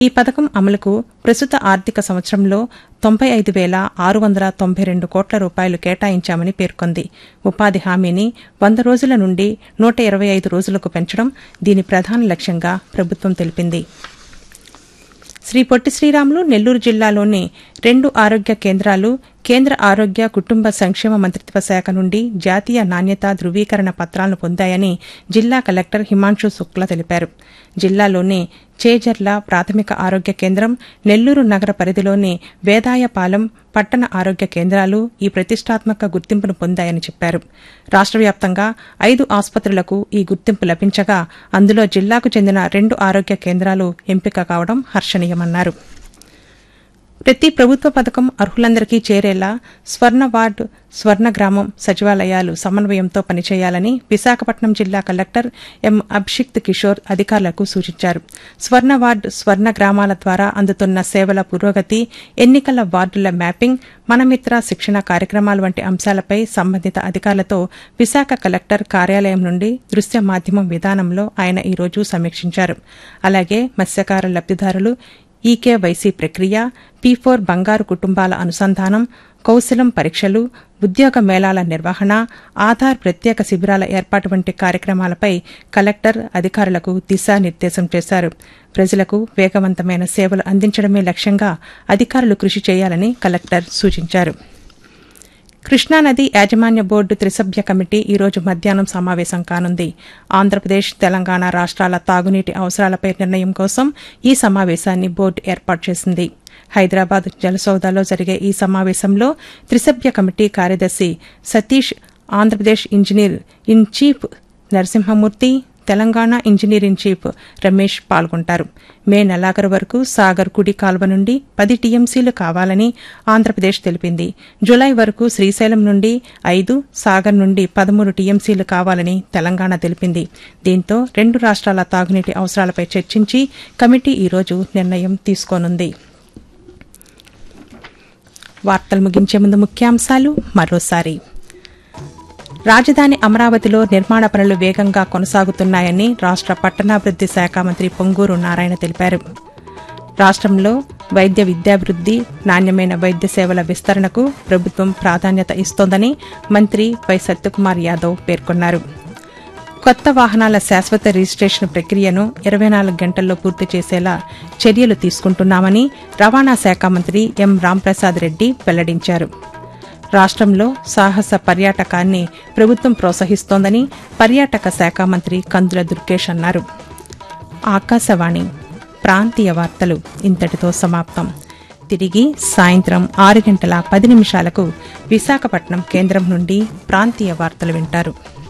ఈ పథకం అమలుకు ప్రస్తుత ఆర్థిక సంవత్సరంలో 95,692 కోట్ల రూపాయలు కేటాయించామని పేర్కొంది. ఉపాధి హామీని 100 రోజుల నుండి 125 రోజులకు పెంచడం దీని ప్రధాన లక్ష్యంగా ప్రభుత్వం తెలిపింది. శ్రీ పొట్టి శ్రీరాములు నెల్లూరు జిల్లాలోని 2 ఆరోగ్య కేంద్రాలు కేంద్ర ఆరోగ్య కుటుంబ సంక్షేమ మంత్రిత్వ శాఖ నుండి జాతీయ నాణ్యతా ధృవీకరణ పత్రాలను పొందాయని జిల్లా కలెక్టర్ హిమాంశు శుక్లా తెలిపారు. జిల్లాలోని చేజర్ల ప్రాథమిక ఆరోగ్య కేంద్రం, నెల్లూరు నగర పరిధిలోని వేదాయపాలెం పట్టణ ఆరోగ్య కేంద్రాలు ఈ ప్రతిష్టాత్మక గుర్తింపును పొందాయని చెప్పారు. రాష్ట్ర వ్యాప్తంగా 5 ఆసుపత్రులకు ఈ గుర్తింపు లభించగా అందులో జిల్లాకు చెందిన 2 ఆరోగ్య కేంద్రాలు ఎంపిక కావడం హర్షణీయమన్నారు. ప్రతి ప్రభుత్వ పథకం అర్హులందరికీ చేరేలా స్వర్ణ వార్డు, స్వర్ణ గ్రామం సచివాలయాలు సమన్వయంతో పనిచేయాలని విశాఖపట్నం జిల్లా కలెక్టర్ ఎం అభిషిక్త్ కిషోర్ అధికారులకు సూచించారు. స్వర్ణ వార్డు, స్వర్ణ గ్రామాల ద్వారా అందుతున్న సేవల పురోగతి, ఎన్నికల వార్డుల మ్యాపింగ్, మనమిత్ర శిక్షణ కార్యక్రమాలు వంటి అంశాలపై సంబంధిత అధికారులతో విశాఖ కలెక్టర్ కార్యాలయం నుండి దృశ్య మాధ్యమం విధానంలో ఆయన ఈరోజు సమీక్షించారు. అలాగే మత్స్యకార లబ్దిదారులు ఈకేవైసీ ప్రక్రియ, P4 బంగారు కుటుంబాల అనుసంధానం, కౌశలం పరీక్షలు, ఉద్యోగ మేళాల నిర్వహణ, ఆధార్ ప్రత్యేక శిబిరాల ఏర్పాటు వంటి కార్యక్రమాలపై కలెక్టర్ అధికారులకు దిశానిర్దేశం చేశారు. ప్రజలకు వేగవంతమైన సేవలు అందించడమే లక్ష్యంగా అధికారులు కృషి చేయాలని కలెక్టర్ సూచించారు. కృష్ణానది యాజమాన్య బోర్డు త్రిసభ్య కమిటీ ఈరోజు మధ్యాహ్నం సమావేశం కానుంది. ఆంధ్రప్రదేశ్, తెలంగాణ రాష్ట్రాల తాగునీటి అవసరాలపై నిర్ణయం కోసం ఈ సమావేశాన్ని బోర్డు ఏర్పాటు చేసింది. హైదరాబాద్ జలసౌదాలో జరిగే ఈ సమావేశంలో త్రిసభ్య కమిటీ కార్యదర్శి Satish, Andhra Pradesh engineer in chief Narasimhamurthy, Telangana engineer in chief Ramesh పాల్గొంటారు. మే నెలాఖరు వరకు సాగర్ కుడి కాల్వ నుండి 10 టీఎంసీలు కావాలని ఆంధ్రప్రదేశ్ తెలిపింది. జులై వరకు శ్రీశైలం నుండి 5, సాగర్ నుండి 13 టీఎంసీలు కావాలని తెలంగాణ తెలిపింది. దీంతో 2 రాష్ట్రాల తాగునీటి అవసరాలపై చర్చించి కమిటీ ఈరోజు నిర్ణయం తీసుకోనుంది. వార్తలు ముగించే ముందు ముఖ్యాంశాలు మరోసారి. రాజధాని అమరావతిలో నిర్మాణ పనులు వేగంగా కొనసాగుతున్నాయని రాష్ట్ర పట్టణాభివృద్ది శాఖ మంత్రి పొంగూరు నారాయణ తెలిపారు. రాష్ట్రంలో వైద్య విద్యాభివృద్ది, నాణ్యమైన వైద్య సేవల విస్తరణకు ప్రభుత్వం ప్రాధాన్యత ఇస్తోందని మంత్రి వై సత్యకుమార్ యాదవ్ పేర్కొన్నారు. కొత్త వాహనాల శాశ్వత రిజిస్ట్రేషన్ ప్రక్రియను 24 గంటల్లో పూర్తి చేసేలా చర్యలు తీసుకుంటున్నామని రవాణా శాఖ మంత్రి ఎం రాంప్రసాద్ రెడ్డి వెల్లడించారు. రాష్ట్రంలో సాహస పర్యాటకాన్ని ప్రభుత్వం ప్రోత్సహిస్తోందని పర్యాటక శాఖ మంత్రి కందుల దుర్గేష్ అన్నారు. ఆకాశవాణి ప్రాంతీయ వార్తలు ఇంతటితో సమాప్తం. తిరిగి సాయంత్రం 6:10 విశాఖపట్నం కేంద్రం నుండి ప్రాంతీయ వార్తలు వింటారు.